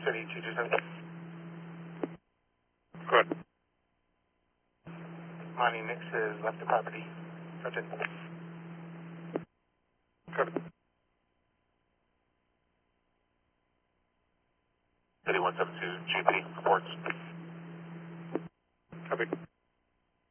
City 227. Good. Monty Nix has left the property. Roger. Good. City 172 GP reports. Copy.